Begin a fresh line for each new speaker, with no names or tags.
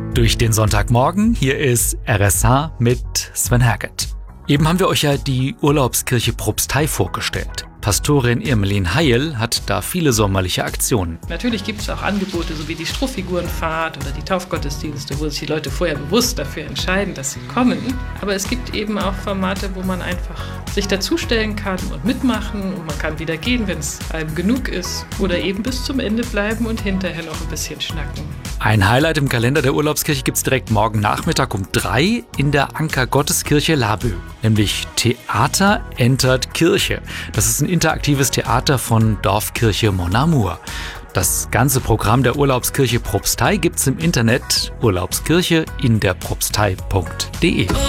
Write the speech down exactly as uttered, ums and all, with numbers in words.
Durch den Sonntagmorgen, hier ist R S H mit Sven Herget. Eben haben wir euch ja die Urlaubskirche Propstei vorgestellt. Pastorin Irmelin Heil hat da viele sommerliche Aktionen.
Natürlich gibt es auch Angebote, so wie die Strohfigurenfahrt oder die Taufgottesdienste, wo sich die Leute vorher bewusst dafür entscheiden, dass sie kommen. Aber es gibt eben auch Formate, wo man einfach sich dazustellen kann und mitmachen und man kann wieder gehen, wenn es einem genug ist. Oder eben bis zum Ende bleiben und hinterher noch ein bisschen schnacken.
Ein Highlight im Kalender der Urlaubskirche gibt es direkt morgen Nachmittag um drei in der Anker-Gotteskirche Laboe. Nämlich Theater entert Kirche. Das ist ein interaktives Theater von Dorfkirche Mon Amour. Das ganze Programm der Urlaubskirche Propstei gibt's im Internet urlaubskirche in der propstei punkt de.